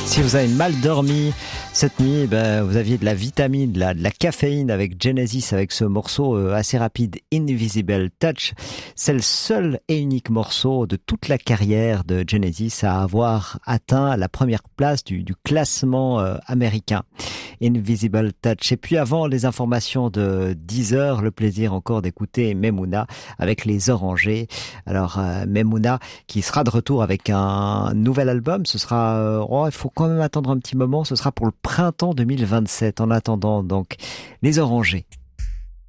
Si vous avez mal dormi cette nuit, vous aviez de la vitamine, de la caféine avec Genesis, avec ce morceau assez rapide, Invisible Touch. C'est le seul et unique morceau de toute la carrière de Genesis à avoir atteint la première place du classement américain. Invisible Touch. Et puis avant les informations de 10h, le plaisir encore d'écouter Memouna avec les Orangers. Alors Memouna qui sera de retour avec un nouvel album, ce sera, il faut quand même attendre un petit moment, ce sera pour le printemps 2027. En attendant donc les Orangers.